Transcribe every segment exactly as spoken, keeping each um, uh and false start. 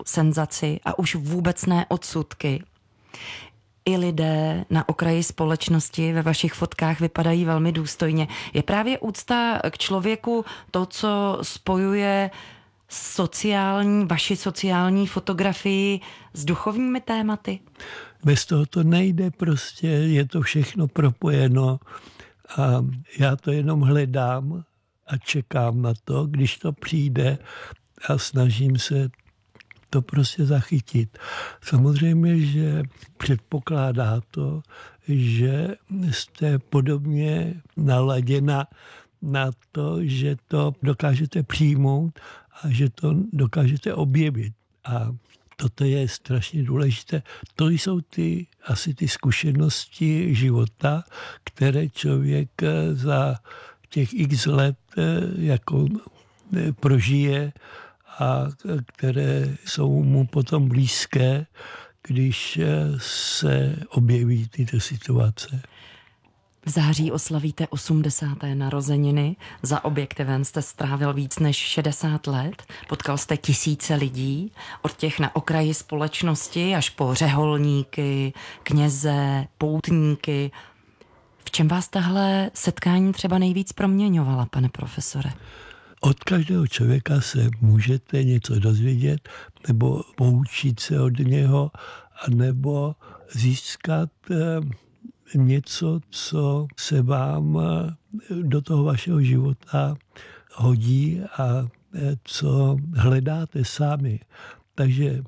senzaci a už vůbec ne odsudky. I lidé na okraji společnosti ve vašich fotkách vypadají velmi důstojně. Je právě úcta k člověku to, co spojuje sociální, vaši sociální fotografii s duchovními tématy? Bez toho to nejde prostě, je to všechno propojeno a já to jenom hledám a čekám na to, když to přijde a snažím se to prostě zachytit. Samozřejmě, že předpokládá to, že jste podobně naladěna na to, že to dokážete přijmout a že to dokážete objevit. A toto je strašně důležité. To jsou ty asi ty zkušenosti života, které člověk za těch x let jako prožije a které jsou mu potom blízké, když se objeví tyto situace. V září oslavíte osmdesáté narozeniny. Za objektivem jste strávil víc než šedesát let. Potkal jste tisíce lidí, od těch na okraji společnosti až po řeholníky, kněze, poutníky. V čem vás tahle setkání třeba nejvíc proměňovala, pane profesore? Od každého člověka se můžete něco dozvědět, nebo poučit se od něho, nebo získat něco, co se vám do toho vašeho života hodí a co hledáte sami. Takže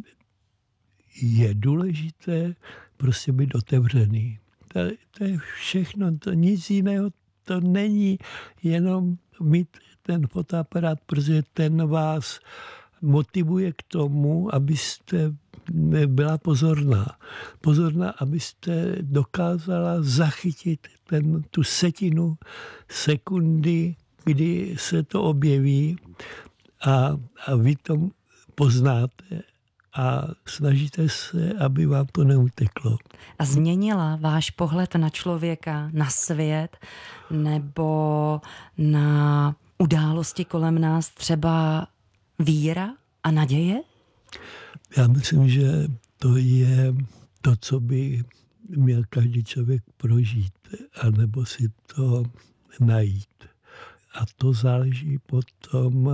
je důležité prostě být otevřený. To, to je všechno, to nic jiného to není, jenom mít ten fotoaparát, protože ten vás motivuje k tomu, abyste byla pozorná. Pozorná, abyste dokázala zachytit ten, tu setinu sekundy, kdy se to objeví a, a vy to poznáte a snažíte se, aby vám to neuteklo. A změnila váš pohled na člověka, na svět nebo na události kolem nás třeba víra a naděje? Já myslím, že to je to, co by měl každý člověk prožít, anebo si to najít. A to záleží potom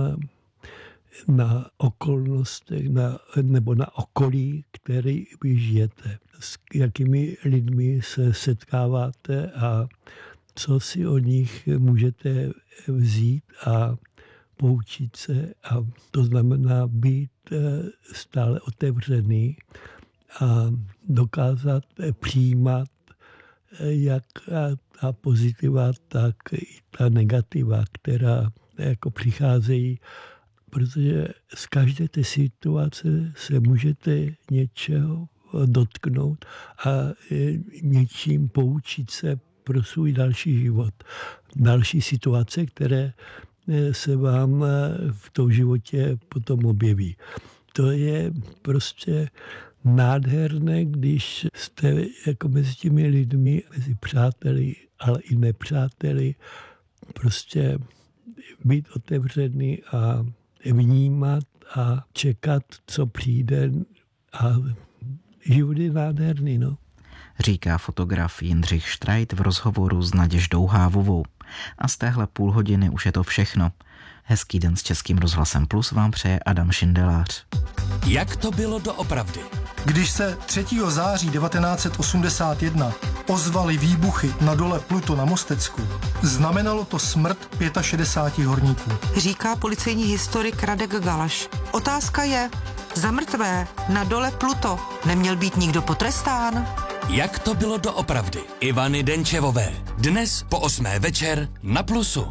na okolnostech, na, nebo na okolí, který vy žijete. S jakými lidmi se setkáváte a co si od nich můžete vzít a poučit se. A to znamená být stále otevřený a dokázat přijímat jak ta pozitiva, tak i ta negativa, která jako přicházejí, protože z každé té situace se můžete něčeho dotknout a něčím poučit se pro svůj další život. Další situace, které se vám v tom životě potom objeví. To je prostě nádherné, když jste jako mezi těmi lidmi, mezi přáteli, ale i nepřáteli, prostě být otevřený a vnímat a čekat, co přijde, a život je nádherný, no. Říká fotograf Jindřich Štrajt v rozhovoru s Naděždou Hávovou. A z téhle půl hodiny už je to všechno. Hezký den s Českým rozhlasem Plus vám přeje Adam Šindelář. Jak to bylo doopravdy? Když se třetího září devatenáct set osmdesát jedna ozvaly výbuchy na dole Pluto na Mostecku, znamenalo to smrt šedesáti pěti horníků. Říká policejní historik Radek Galaš. Otázka je, za mrtvé na dole Pluto neměl být nikdo potrestán? Jak to bylo doopravdy? Ivany Denčevové. Dnes po osmé večer na Plusu.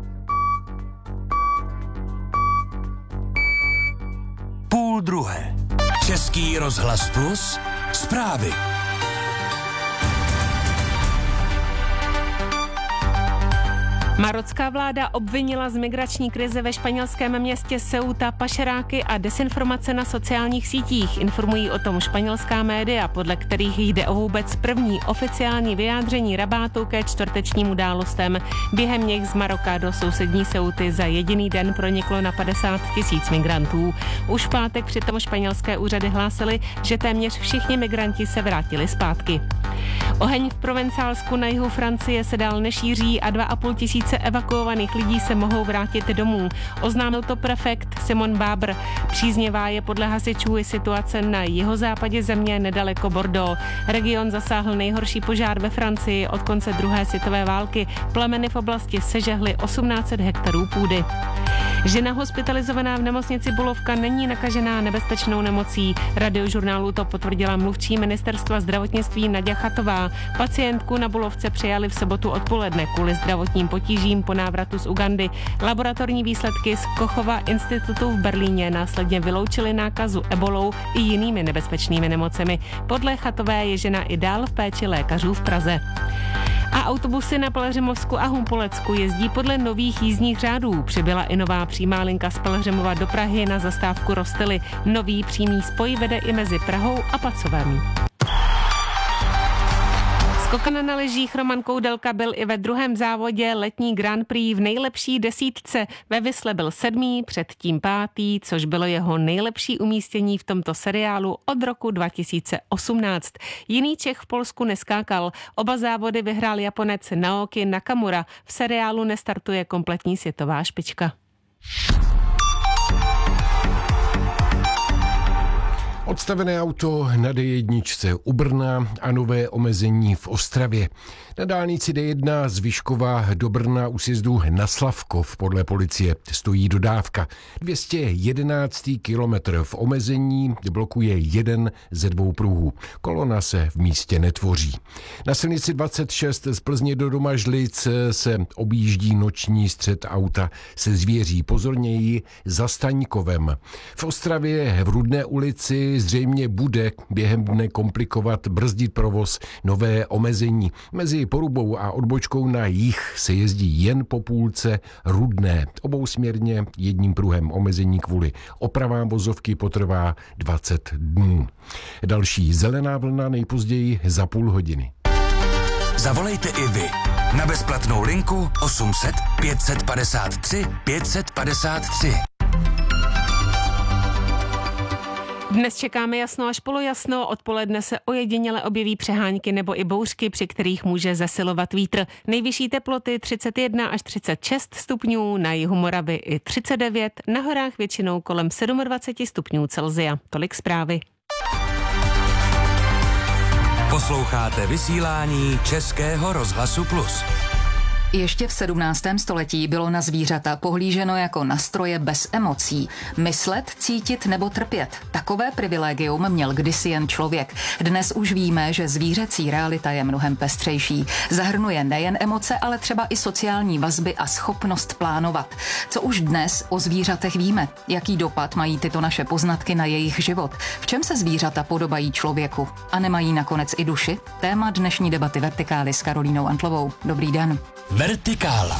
Půl druhé. Český rozhlas Plus. Zprávy. Marocká vláda obvinila z migrační krize ve španělském městě Ceuta pašeráky a desinformace na sociálních sítích. Informují o tom španělská média, podle kterých jde o vůbec první oficiální vyjádření Rabátu ke čtvrtečním událostem. Během nich z Maroka do sousední Ceuty za jediný den proniklo na padesát tisíc migrantů. Už v pátek přitom španělské úřady hlásily, že téměř všichni migranti se vrátili zpátky. Oheň v Provencálsku na jihu Francie se dál nešíří a dva a půl tisíce evakuovaných lidí se mohou vrátit domů. Oznámil to prefekt Simon Babr. Příznivá je podle hasičů i situace na jihozápadě země nedaleko Bordeaux. Region zasáhl nejhorší požár ve Francii od konce druhé světové války. Plameny v oblasti sežehly osmnáct set hektarů půdy. Žena hospitalizovaná v nemocnici Bulovka není nakažená nebezpečnou nemocí. Radiožurnálu to potvrdila mluvčí ministerstva zdravotnictví Naďa Chatová. Pacientku na Bulovce přijali v sobotu odpoledne kvůli zdravotním potížím po návratu z Ugandy. Laboratorní výsledky z Kochova institutu v Berlíně následně vyloučily nákazu ebolou i jinými nebezpečnými nemocemi. Podle Chatové je žena i dál v péči lékařů v Praze. A autobusy na Pelhřimovsku a Humpolecku jezdí podle nových jízdních řádů. Přibyla i nová přímá linka z Pelhřimova do Prahy na zastávku Rostily. Nový přímý spoj vede i mezi Prahou a Pacovem. Skokan na lyžích Roman Koudelka byl i ve druhém závodě letní Grand Prix v nejlepší desítce. Ve Visle byl sedmý, předtím pátý, což bylo jeho nejlepší umístění v tomto seriálu od roku dva tisíce osmnáct. Jiný Čech v Polsku neskákal. Oba závody vyhrál Japonec Naoki Nakamura. V seriálu nestartuje kompletní světová špička. Odstavené auto na D jedna u Brna a nové omezení v Ostravě. Na dálnici D jedna z Vyškova do Brna u sjezdu na Slavkov podle policie stojí dodávka. dvě stě jedenáctý kilometr v omezení blokuje jeden ze dvou pruhů. Kolona se v místě netvoří. Na silnici dvacet šest z Plzně do Domažlic se objíždí noční střet auta se zvěří. Pozorněji za Staňkovem. V Ostravě v Rudné ulici zřejmě bude během dne komplikovat brzdit provoz nové omezení. Mezi Porubou a odbočkou na jih se jezdí jen po půlce Rudné. Obousměrně jedním pruhem omezení kvůli opravám vozovky potrvá dvacet dnů. Další zelená vlna nejpozději za půl hodiny. Zavolejte i vy na bezplatnou linku osm set pět set padesát tři pět set padesát tři. Dnes čekáme jasno až polojasno, odpoledne se ojediněle objeví přehánky nebo i bouřky, při kterých může zesilovat vítr. Nejvyšší teploty třicet jedna až třicet šest stupňů, na jihu Moravy i třicet devět, na horách většinou kolem dvacet sedm stupňů Celsia. Tolik zprávy. Posloucháte vysílání Českého rozhlasu Plus. Ještě v sedmnáctém století bylo na zvířata pohlíženo jako na stroje bez emocí. Myslet, cítit nebo trpět. Takové privilegium měl kdysi jen člověk. Dnes už víme, že zvířecí realita je mnohem pestřejší. Zahrnuje nejen emoce, ale třeba i sociální vazby a schopnost plánovat. Co už dnes o zvířatech víme? Jaký dopad mají tyto naše poznatky na jejich život? V čem se zvířata podobají člověku? A nemají nakonec i duši? Téma dnešní debaty Vertikály s Karolínou Antlovou. Dobrý den. Vertikála.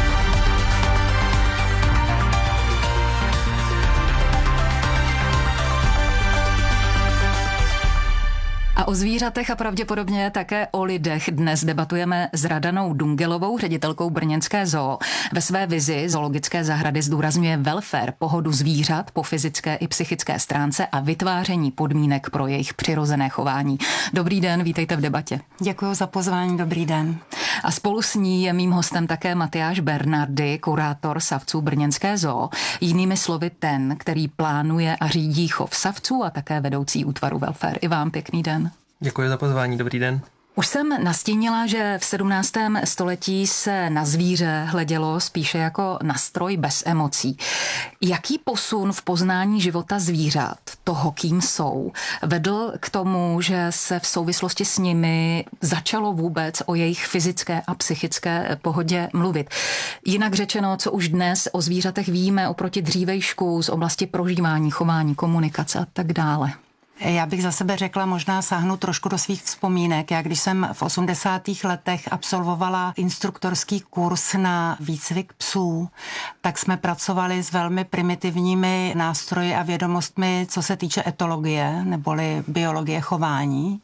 A o zvířatech a pravděpodobně také o lidech dnes debatujeme s Radanou Dungelovou, ředitelkou brněnské zoo. Ve své vizi zoologické zahrady zdůrazňuje welfare, pohodu zvířat po fyzické i psychické stránce a vytváření podmínek pro jejich přirozené chování. Dobrý den, vítejte v debatě. Děkuji za pozvání, dobrý den. A spolu s ní je mým hostem také Matyáš Bernardy, kurátor savců brněnské zoo. Jinými slovy ten, který plánuje a řídí chov savců a také vedoucí útvaru welfare. I vám pěkný den. Děkuji za pozvání, dobrý den. Už jsem nastínila, že v sedmnáctém století se na zvíře hledělo spíše jako na stroj bez emocí. Jaký posun v poznání života zvířat, toho, kým jsou, vedl k tomu, že se v souvislosti s nimi začalo vůbec o jejich fyzické a psychické pohodě mluvit? Jinak řečeno, co už dnes o zvířatech víme oproti dřívejšku z oblasti prožívání, chování, komunikace a tak dále. Já bych za sebe řekla, možná sáhnu trošku do svých vzpomínek. Já když jsem v osmdesátých letech absolvovala instruktorský kurz na výcvik psů, tak jsme pracovali s velmi primitivními nástroji a vědomostmi, co se týče etologie, neboli biologie chování.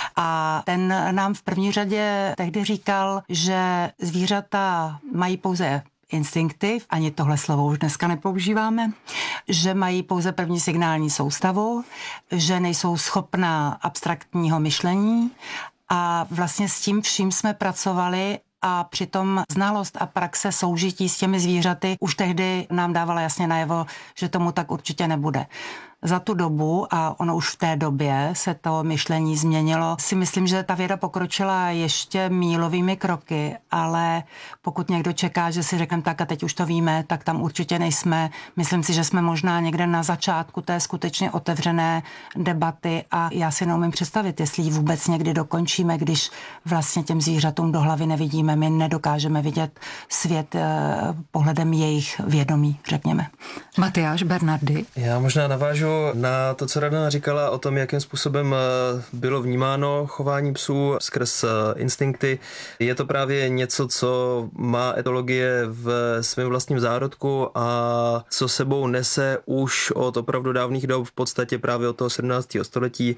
A ten nám v první řadě tehdy říkal, že zvířata mají pouze instinkty, ani tohle slovo už dneska nepoužíváme, že mají pouze první signální soustavu, že nejsou schopná abstraktního myšlení a vlastně s tím vším jsme pracovali a přitom znalost a praxe soužití s těmi zvířaty už tehdy nám dávala jasně najevo, že tomu tak určitě nebude. Za tu dobu, a ono už v té době se to myšlení změnilo, si myslím, že ta věda pokročila ještě mílovými kroky, ale pokud někdo čeká, že si řekneme tak a teď už to víme, tak tam určitě nejsme. Myslím si, že jsme možná někde na začátku té skutečně otevřené debaty a já si neumím představit, jestli ji vůbec někdy dokončíme, když vlastně těm zvířatům do hlavy nevidíme. My nedokážeme vidět svět eh, pohledem jejich vědomí, řekněme. Matyáš Bernardy. Já možná navážu na to, co Radna říkala o tom, jakým způsobem bylo vnímáno chování psů skrz instinkty. Je to právě něco, co má etologie v svém vlastním zárodku a co sebou nese už od opravdu dávných dob, v podstatě právě od toho sedmnáctého století,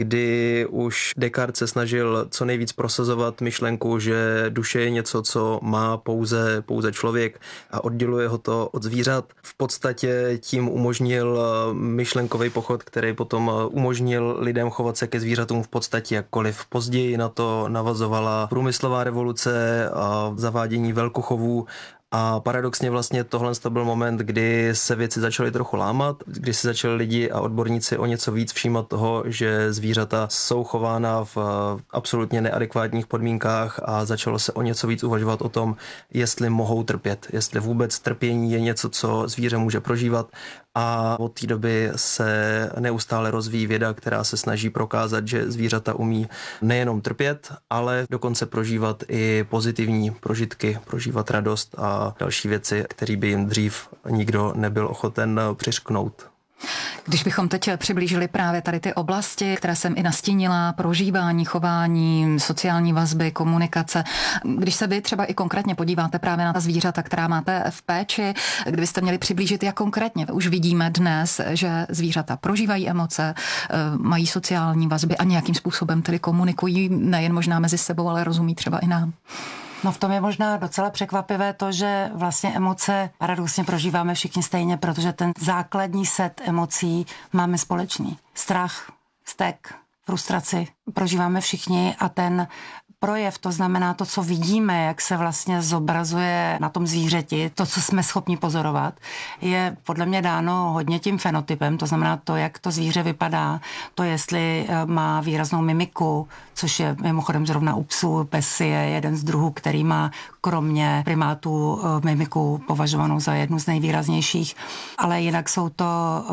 kdy už Descartes se snažil co nejvíc prosazovat myšlenku, že duše je něco, co má pouze, pouze člověk a odděluje ho to od zvířat. V podstatě tím umožnil myšlenkový pochod, který potom umožnil lidem chovat se ke zvířatům v podstatě jakkoliv. Později na to navazovala průmyslová revoluce a zavádění velkochovů. A paradoxně vlastně tohle to byl moment, kdy se věci začaly trochu lámat, kdy se začali lidi a odborníci o něco víc všímat toho, že zvířata jsou chována v absolutně neadekvátních podmínkách a začalo se o něco víc uvažovat o tom, jestli mohou trpět, jestli vůbec trpění je něco, co zvíře může prožívat. A od té doby se neustále rozvíjí věda, která se snaží prokázat, že zvířata umí nejenom trpět, ale dokonce prožívat i pozitivní prožitky, prožívat radost a další věci, které by jim dřív nikdo nebyl ochoten přiřknout. Když bychom teď přiblížili právě tady ty oblasti, které jsem i nastínila, prožívání, chování, sociální vazby, komunikace, když se vy třeba i konkrétně podíváte právě na ta zvířata, která máte v péči, kdybyste měli přiblížit, jak konkrétně už vidíme dnes, že zvířata prožívají emoce, mají sociální vazby a nějakým způsobem tedy komunikují nejen možná mezi sebou, ale rozumí třeba i nám. No v tom je možná docela překvapivé to, že vlastně emoce paradoxně prožíváme všichni stejně, protože ten základní set emocí máme společný. Strach, vztek, frustraci prožíváme všichni a ten projev, to znamená to, co vidíme, jak se vlastně zobrazuje na tom zvířeti, to, co jsme schopni pozorovat, je podle mě dáno hodně tím fenotypem, to znamená to, jak to zvíře vypadá, to, jestli má výraznou mimiku, což je mimochodem zrovna u psů. Pes je jeden z druhů, který má kromě primátů mimiku považovanou za jednu z nejvýraznějších, ale jinak jsou to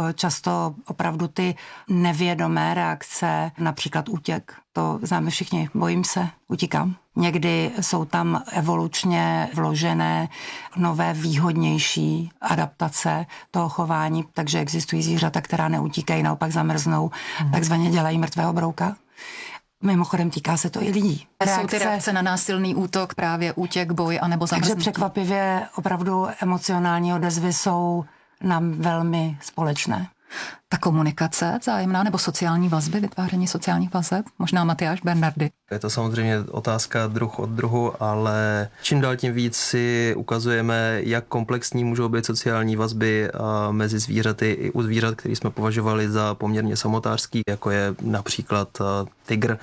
často opravdu ty nevědomé reakce, například útěk. To známe všichni, bojím se, utíkám. Někdy jsou tam evolučně vložené nové výhodnější adaptace toho chování, takže existují zvířata, která neutíkají, naopak zamrznou, hmm. takzvaně dělají mrtvého brouka. Mimochodem týká se to i lidí. Reakce, jsou ty reakce na násilný útok, právě útěk, boj anebo zamrznutí. Takže překvapivě opravdu emocionální odezvy jsou nám velmi společné. Ta komunikace vzájemná nebo sociální vazby, vytváření sociálních vazeb? Možná Matyáš Bernardy. Je to samozřejmě otázka druh od druhu, ale čím dál tím víc si ukazujeme, jak komplexní můžou být sociální vazby mezi zvířaty i u zvířat, které jsme považovali za poměrně samotářský, jako je například tygr.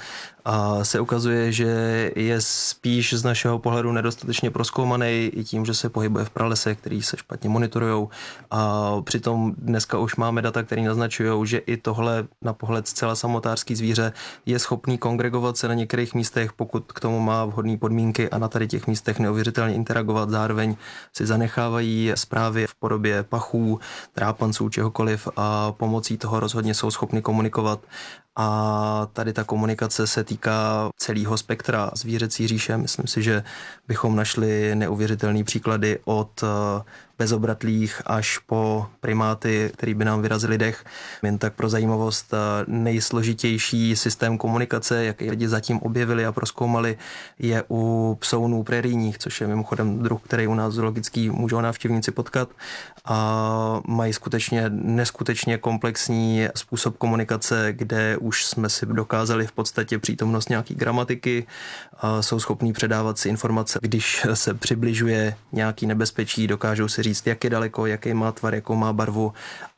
A se ukazuje, že je spíš z našeho pohledu nedostatečně prozkoumaný i tím, že se pohybuje v pralesech, který se špatně monitorujou. A přitom dneska už máme data, které naznačují, že i tohle na pohled zcela samotářský zvíře je schopný kongregovat se na některých místech, pokud k tomu má vhodné podmínky a na tady těch místech neuvěřitelně interagovat. Zároveň si zanechávají zprávy v podobě pachů, trápanců, čehokoliv a pomocí toho rozhodně jsou schopni komunikovat. a tady ta komunikace se týká celého spektra zvířecí říše. Myslím si, že bychom našli neuvěřitelné příklady od bezobratlých až po primáty, který by nám vyrazili dech. Jen tak pro zajímavost, nejsložitější systém komunikace, jaký lidi zatím objevili a prozkoumali, je u psounů prerijních, což je mimochodem druh, který u nás zoologický můžou návštěvníci potkat, a mají skutečně neskutečně komplexní způsob komunikace, kde už jsme si dokázali v podstatě přítomnost nějaký gramatiky, a jsou schopní předávat si informace, když se přibližuje nějaký nebezpečí, dokážou si říct, jak je daleko, jaký má tvar, jakou má barvu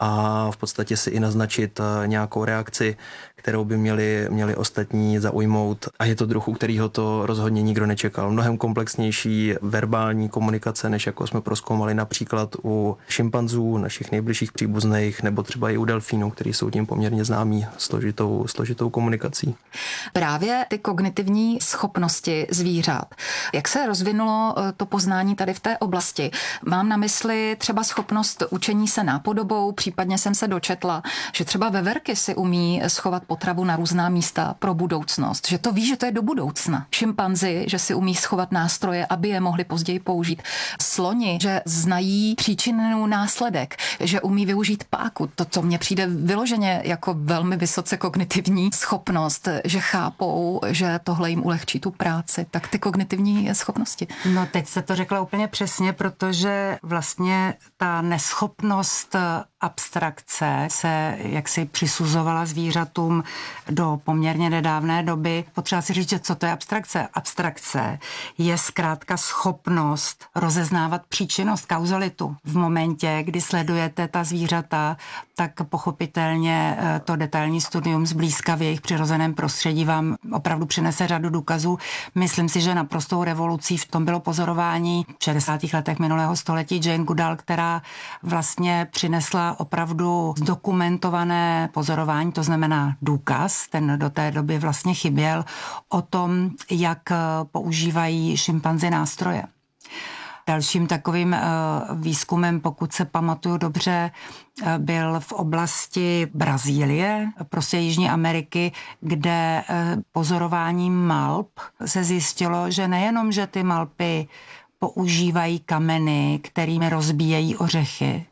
a v podstatě si i naznačit nějakou reakci, kterou by měli, měli ostatní zaujmout. A je to druh, u kterého to rozhodně nikdo nečekal. Mnohem komplexnější verbální komunikace, než jako jsme prozkoumali například u šimpanzů, našich nejbližších příbuzných, nebo třeba i u delfínů, který jsou tím poměrně známí složitou, složitou komunikací. Právě ty kognitivní schopnosti zvířat. Jak se rozvinulo to poznání tady v té oblasti? Mám na mysli třeba schopnost učení se nápodobou, případně jsem se dočetla, že třeba veverky si umí schovat potravu na různá místa pro budoucnost, že to ví, že to je do budoucna. Šimpanzi, že si umí schovat nástroje, aby je mohli později použít. Sloni, že znají příčinnou následek, že umí využít páku. To, co mně přijde vyloženě jako velmi vysoce kognitivní schopnost, že chápou, že tohle jim ulehčí tu práci. Tak ty kognitivní schopnosti. No teď se to řekla úplně přesně, protože vlastně ta neschopnost abstrakce se jaksi přisuzovala zvířatům do poměrně nedávné doby. Potřeba si říct, že co to je abstrakce? Abstrakce je zkrátka schopnost rozeznávat příčinnost, kauzalitu. V momentě, kdy sledujete ta zvířata, tak pochopitelně to detailní studium zblízka v jejich přirozeném prostředí vám opravdu přinese řadu důkazů. Myslím si, že naprostou revolucí v tom bylo pozorování v šedesátých letech minulého století Jane Goodall, která vlastně přinesla opravdu zdokumentované pozorování, to znamená důkaz, ten do té doby vlastně chyběl, o tom, jak používají šimpanzi nástroje. Dalším takovým výzkumem, pokud se pamatuju dobře, byl v oblasti Brazílie, prostě Jižní Ameriky, kde pozorováním malp se zjistilo, že nejenom, že ty malpy používají kameny, kterými rozbíjejí ořechy,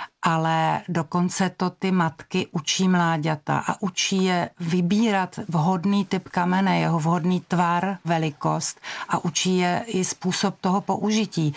ale dokonce to ty matky učí mláďata a učí je vybírat vhodný typ kamene, jeho vhodný tvar, velikost a učí je i způsob toho použití.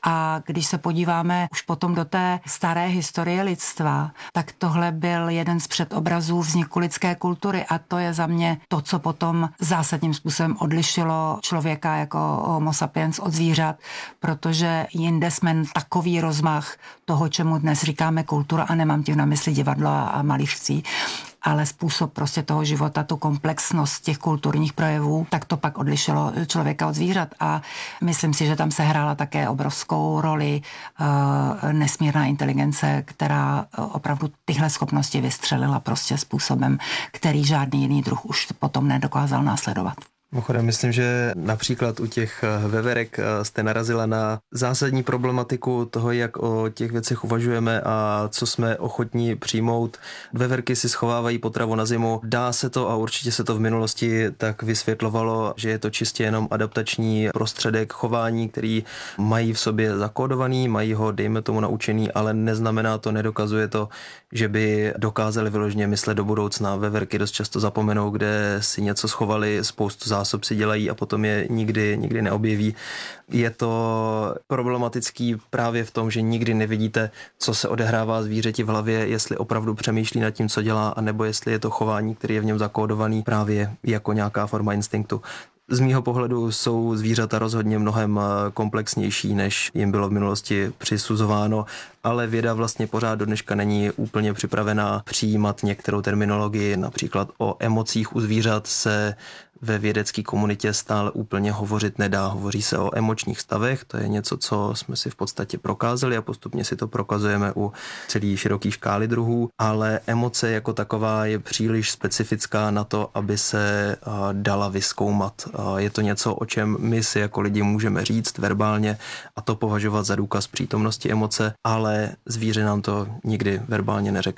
A když se podíváme už potom do té staré historie lidstva, tak tohle byl jeden z předobrazů vzniku lidské kultury a to je za mě to, co potom zásadním způsobem odlišilo člověka jako homo sapiens od zvířat, protože jinde jsme takový rozmach toho, čemu dnes říkáme kultura, a nemám tím na mysli divadlo a malířství, ale způsob prostě toho života, tu komplexnost těch kulturních projevů, tak to pak odlišilo člověka od zvířat. A myslím si, že tam se hrála také obrovskou roli uh, nesmírná inteligence, která opravdu tyhle schopnosti vystřelila prostě způsobem, který žádný jiný druh už potom nedokázal následovat. Mimochodem, myslím, že například u těch veverek jste narazila na zásadní problematiku toho, jak o těch věcech uvažujeme a co jsme ochotní přijmout. Veverky si schovávají potravu na zimu. Dá se to a určitě se to v minulosti tak vysvětlovalo, že je to čistě jenom adaptační prostředek chování, který mají v sobě zakódovaný, mají ho, dejme tomu, naučený, ale neznamená to, nedokazuje to, že by dokázali vyloženě myslet do budoucna. Veverky dost často zapomenou, kde si něco schovali, spoustu zásob si dělají a potom je nikdy, nikdy neobjeví. Je to problematický právě v tom, že nikdy nevidíte, co se odehrává zvířeti v hlavě, jestli opravdu přemýšlí nad tím, co dělá, anebo jestli je to chování, který je v něm zakódovaný právě jako nějaká forma instinktu. Z mýho pohledu jsou zvířata rozhodně mnohem komplexnější, než jim bylo v minulosti přisuzováno, ale věda vlastně pořád do dneška není úplně připravená přijímat některou terminologii. Například o emocích u zvířat se ve vědecké komunitě stále úplně hovořit nedá. Hovoří se o emočních stavech, to je něco, co jsme si v podstatě prokázali a postupně si to prokazujeme u celé široké škály druhů, ale emoce jako taková je příliš specifická na to, aby se dala vyzkoumat. Je to něco, o čem my si jako lidi můžeme říct verbálně a to považovat za důkaz přítomnosti emoce, ale zvíře nám to nikdy verbálně neřekne.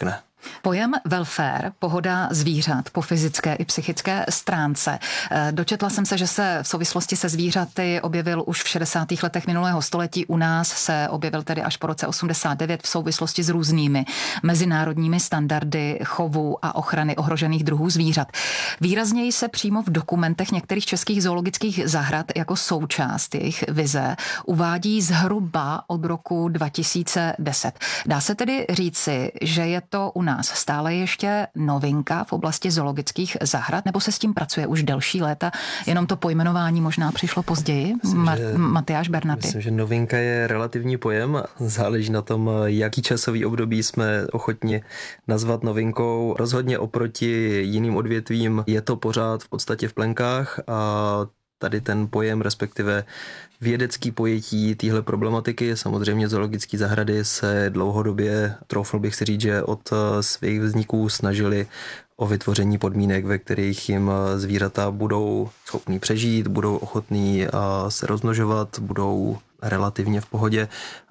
Pojem welfare, pohoda zvířat po fyzické i psychické stránce. Dočetla jsem se, že se v souvislosti se zvířaty objevil už v šedesátých letech minulého století. U nás se objevil tedy až po roce osmdesát devět v souvislosti s různými mezinárodními standardy chovu a ochrany ohrožených druhů zvířat. Výrazněji se přímo v dokumentech některých českých zoologických zahrad jako součást jejich vize uvádí zhruba od roku dva tisíce deset. Dá se tedy říci, že je to u nás stále ještě novinka v oblasti zoologických zahrad, nebo se s tím pracuje už delší léta, jenom to pojmenování možná přišlo později? Myslím, Ma- že, Matyáš Bernaty. Myslím, že novinka je relativní pojem, záleží na tom, jaký časový období jsme ochotni nazvat novinkou. Rozhodně oproti jiným odvětvím je to pořád v podstatě v plenkách a tady ten pojem, respektive vědecký pojetí téhle problematiky, samozřejmě zoologické zahrady se dlouhodobě, troufl bych si říct, že od svých vzniků snažili o vytvoření podmínek, ve kterých jim zvířata budou schopní přežít, budou ochotní se rozmnožovat, budou relativně v pohodě.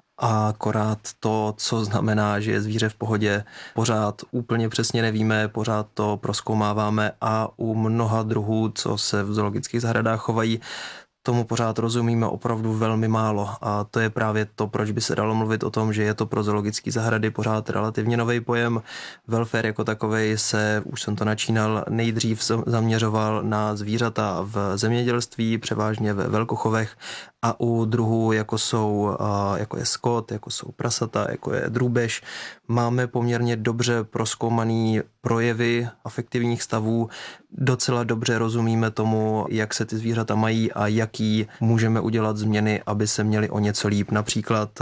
A akorát to, co znamená, že je zvíře v pohodě, pořád úplně přesně nevíme, pořád to prozkoumáváme a u mnoha druhů, co se v zoologických zahradách chovají, tomu pořád rozumíme opravdu velmi málo a to je právě to, proč by se dalo mluvit o tom, že je to pro zoologické zahrady pořád relativně nový pojem. Welfare jako takovej se, už jsem to načínal, nejdřív zaměřoval na zvířata v zemědělství, převážně ve velkochovech a u druhů, jako jsou, jako je skot, jako jsou prasata, jako je drůbež, máme poměrně dobře prozkoumaný projevy afektivních stavů, docela dobře rozumíme tomu, jak se ty zvířata mají a jaký můžeme udělat změny, aby se měli o něco líp. Například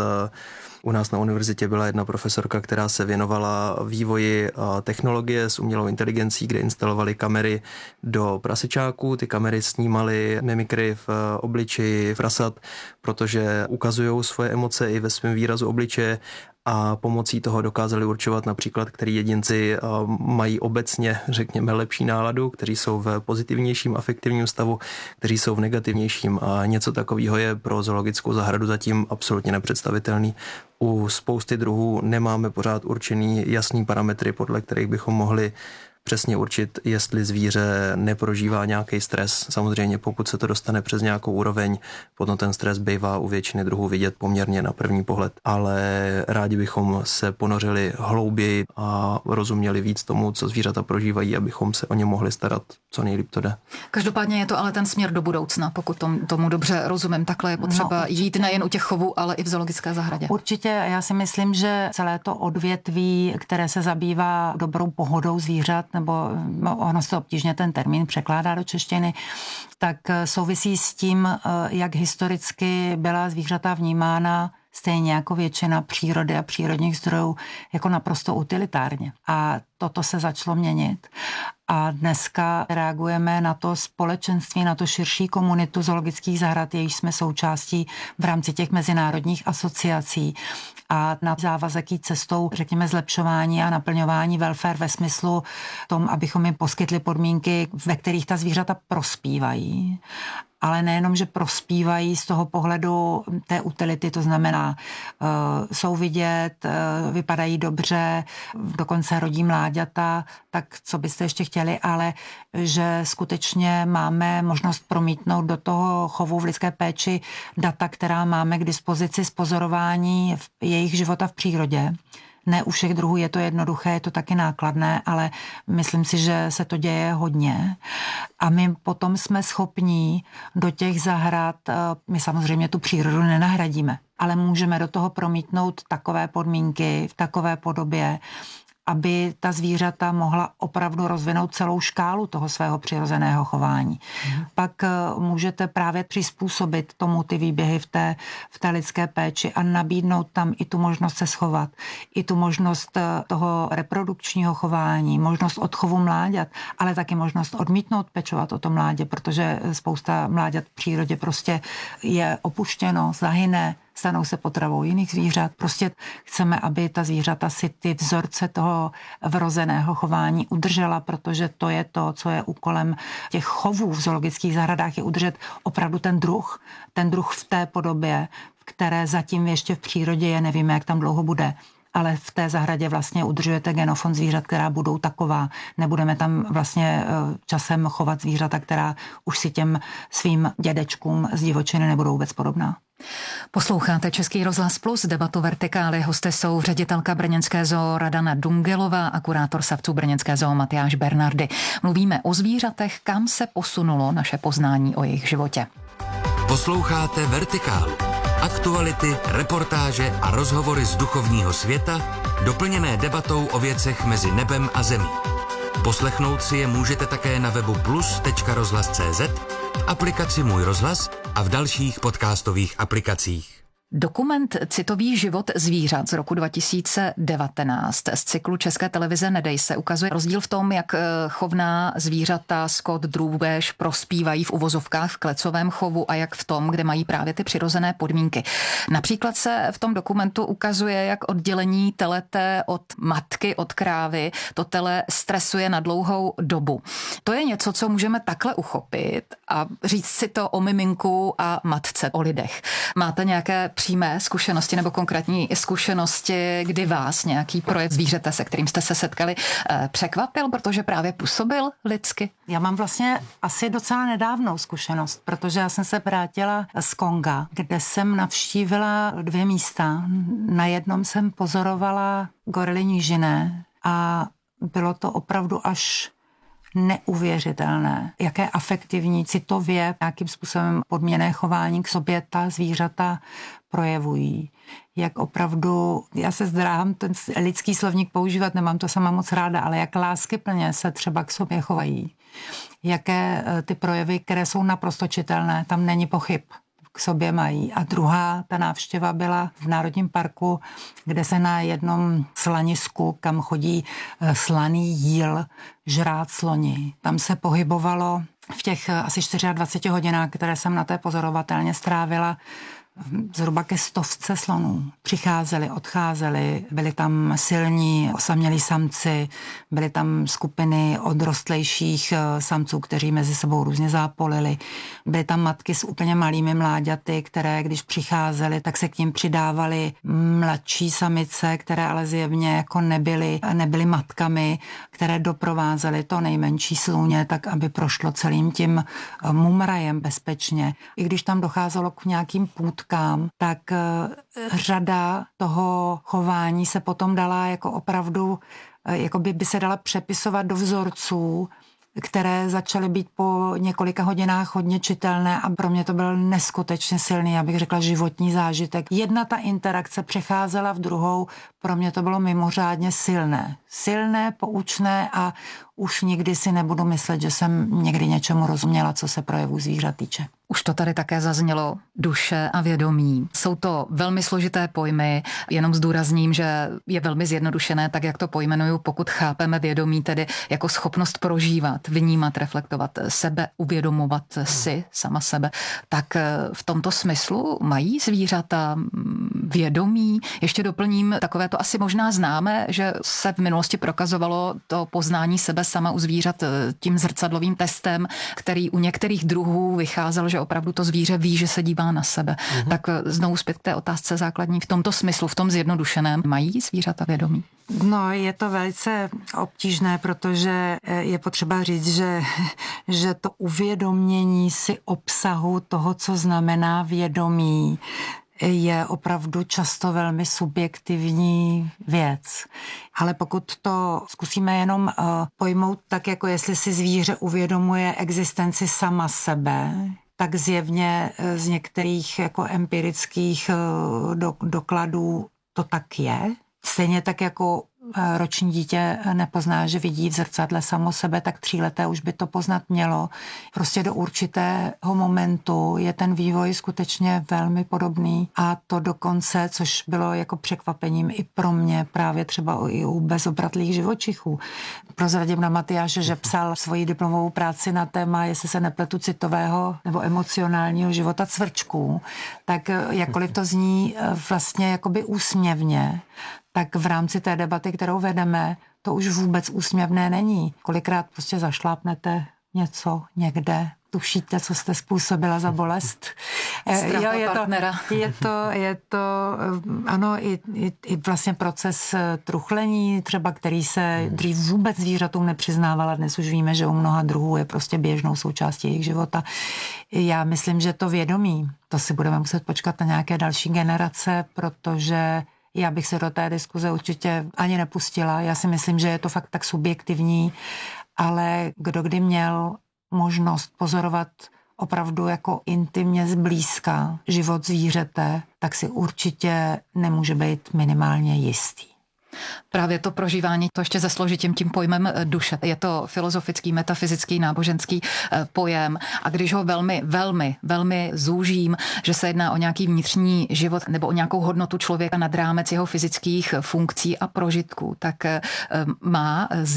u nás na univerzitě byla jedna profesorka, která se věnovala vývoji technologie s umělou inteligencí, kde instalovali kamery do prasečáků. Ty kamery snímaly mimikry v obličeji prasat, protože ukazují svoje emoce i ve svém výrazu obličeje a pomocí toho dokázali určovat například, který jedinci mají obecně, řekněme, lepší náladu, kteří jsou v pozitivnějším afektivním stavu, kteří jsou v negativnějším a něco takového je pro zoologickou zahradu zatím absolutně nepředstavitelný. U spousty druhů nemáme pořád určený jasný parametry, podle kterých bychom mohli přesně určit, jestli zvíře neprožívá nějaký stres. Samozřejmě pokud se to dostane přes nějakou úroveň, potom ten stres bývá u většiny druhů vidět poměrně na první pohled. Ale rádi bychom se ponořili hlouběji a rozuměli víc tomu, co zvířata prožívají, abychom se o ně mohli starat, co nejlíp to jde. Každopádně je to ale ten směr do budoucna, pokud tom, tomu dobře rozumím. Takhle je potřeba no, jít nejen u těch chovů, ale i v zoologické zahradě. Určitě, já si myslím, že celé to odvětví, které se zabývá dobrou pohodou zvířat, nebo ono se obtížně ten termín překládá do češtiny, tak souvisí s tím, jak historicky byla zvířata vnímána stejně jako většina přírody a přírodních zdrojů jako naprosto utilitárně. A toto se začalo měnit. A dneska reagujeme na to společenství, na to širší komunitu zoologických zahrad, jejíž jsme součástí v rámci těch mezinárodních asociací a na závazek jít cestou, řekněme, zlepšování a naplňování welfare ve smyslu tom, abychom jim poskytli podmínky, ve kterých ta zvířata prospívají. Ale nejenom, že prospívají z toho pohledu té utility, to znamená, uh, jsou vidět, uh, vypadají dobře, dokonce rodí mláďata, tak co byste ještě chtěli, ale že skutečně máme možnost promítnout do toho chovu v lidské péči data, která máme k dispozici z pozorování jejich života v přírodě. Ne u všech druhů je to jednoduché, je to taky nákladné, ale myslím si, že se to děje hodně. A my potom jsme schopní do těch zahrad, my samozřejmě tu přírodu nenahradíme, ale můžeme do toho promítnout takové podmínky v takové podobě, aby ta zvířata mohla opravdu rozvinout celou škálu toho svého přirozeného chování. Mm. Pak můžete právě přizpůsobit tomu ty výběhy v té, v té lidské péči a nabídnout tam i tu možnost se schovat, i tu možnost toho reprodukčního chování, možnost odchovu mláďat, ale taky možnost odmítnout pečovat o to mládě, protože spousta mláďat v přírodě prostě je opuštěno, zahyne, stanou se potravou jiných zvířat. Prostě chceme, aby ta zvířata si ty vzorce toho vrozeného chování udržela, protože to je to, co je úkolem těch chovů v zoologických zahradách, je udržet opravdu ten druh, ten druh v té podobě, v které zatím ještě v přírodě je, nevíme, jak tam dlouho bude. ale v té zahradě vlastně udržujete genofond zvířat, která budou taková. Nebudeme tam vlastně časem chovat zvířata, která už si těm svým dědečkům z divočiny nebudou vůbec podobná. Posloucháte Český rozhlas Plus, debatu Vertikály. Hosty jsou ředitelka brněnské zoo Radana Dungelová a kurátor savců brněnské zoo Matyáš Bernardy. Mluvíme o zvířatech, kam se posunulo naše poznání o jejich životě. Posloucháte Vertikálu. Aktuality, reportáže a rozhovory z duchovního světa, doplněné debatou o věcech mezi nebem a zemí. Poslechnout si je můžete také na webu plus tečka rozhlas tečka cé zet, v aplikaci Můj rozhlas a v dalších podcastových aplikacích. Dokument Citový život zvířat z roku dva tisíce devatenáct z cyklu České televize Nedej se ukazuje rozdíl v tom, jak chovná zvířata, skot, drůbež prospívají v uvozovkách v klecovém chovu a jak v tom, kde mají právě ty přirozené podmínky. Například se v tom dokumentu ukazuje, jak oddělení telete od matky, od krávy, to tele stresuje na dlouhou dobu. To je něco, co můžeme takhle uchopit a říct si to o miminku a matce, o lidech. Máte nějaké přímé zkušenosti nebo konkrétní zkušenosti, kdy vás nějaký projev zvířete, se kterým jste se setkali, překvapil, protože právě působil lidsky? Já mám vlastně asi docela nedávnou zkušenost, protože já jsem se vrátila z Konga, kde jsem navštívila dvě místa. Na jednom jsem pozorovala gorily nížiné a bylo to opravdu až neuvěřitelné, jaké afektivní, citově, nějakým způsobem podměnné chování k sobě ta zvířata projevují. Jak opravdu, já se zdráhám ten lidský slovník používat, nemám to sama moc ráda, ale jak láskyplně se třeba k sobě chovají. Jaké ty projevy, které jsou naprosto čitelné, tam není pochyb, k sobě mají. A druhá, ta návštěva byla v Národním parku, kde se na jednom slanisku, kam chodí slaný jíl, žrát sloni. Tam se pohybovalo v těch asi dvaceti čtyřech hodinách, které jsem na té pozorovatelně strávila, zhruba ke stovce slonů. Přicházeli, odcházeli, byli tam silní, osamělí samci, byly tam skupiny odrostlejších samců, kteří mezi sebou různě zápolili. Byly tam matky s úplně malými mláďaty, které, když přicházely, tak se k ním přidávaly mladší samice, které ale zjevně jako nebyly, nebyly matkami, které doprovázely to nejmenší slůně, tak aby prošlo celým tím mumrajem bezpečně. I když tam docházelo k nějakým půdkám, tak řada toho chování se potom dala jako opravdu, jako by, by se dala přepisovat do vzorců, které začaly být po několika hodinách hodně čitelné a pro mě to byl neskutečně silný, já bych řekla životní zážitek. Jedna ta interakce přecházela v druhou, pro mě to bylo mimořádně silné. Silné, poučné a už nikdy si nebudu myslet, že jsem někdy něčemu rozuměla, co se projevu zvířat týče. Už to tady také zaznělo, duše a vědomí. Jsou to velmi složité pojmy, jenom zdůrazním, že je velmi zjednodušené, tak jak to pojmenuju, pokud chápeme vědomí tedy jako schopnost prožívat, vnímat, reflektovat sebe, uvědomovat si sama sebe, tak v tomto smyslu mají zvířata vědomí. Ještě doplním, takové to asi možná známe, že se v minulosti prokazovalo to poznání sebe sama u zvířat tím zrcadlovým testem, který u některých druhů vycházel, že opravdu to zvíře ví, že se dívá na sebe. Mm-hmm. Tak znovu zpět k té otázce základní v tomto smyslu, v tom zjednodušeném. Mají zvířata vědomí? No, je to velice obtížné, protože je potřeba říct, že, že to uvědomění si obsahu toho, co znamená vědomí, je opravdu často velmi subjektivní věc. Ale pokud to zkusíme jenom uh, pojmout tak, jako jestli si zvíře uvědomuje existenci sama sebe, tak zjevně z některých jako empirických uh, do, dokladů to tak je. Stejně tak jako roční dítě nepozná, že vidí v zrcadle samo sebe, tak tříleté už by to poznat mělo. Prostě do určitého momentu je ten vývoj skutečně velmi podobný a to dokonce, což bylo jako překvapením i pro mě, právě třeba i u bezobratlých živočichů. Prozradím na Matyáše, že psal svoji diplomovou práci na téma, jestli se nepletu, citového nebo emocionálního života cvrčků, tak jakkoliv to zní vlastně jakoby úsměvně, tak v rámci té debaty, kterou vedeme, to už vůbec úsměvné není. Kolikrát prostě zašlápnete něco někde, tušíte, co jste způsobila za bolest Ztráta je partnera. To, je to, je to, ano, i, i, i vlastně proces truchlení, třeba který se dřív vůbec zvířatům nepřiznávala, dnes už víme, že u mnoha druhů je prostě běžnou součástí jejich života. Já myslím, že to vědomí, to si budeme muset počkat na nějaké další generace, protože já bych se do té diskuze určitě ani nepustila. Já si myslím, že je to fakt tak subjektivní, ale kdo kdy měl možnost pozorovat opravdu jako intimně zblízka život zvířete, tak si určitě nemůže být minimálně jistý. Právě to prožívání, to ještě zesložitím tím pojmem duše. Je to filozofický, metafyzický, náboženský pojem a když ho velmi, velmi, velmi zúžím, že se jedná o nějaký vnitřní život nebo o nějakou hodnotu člověka nad rámec jeho fyzických funkcí a prožitků, tak má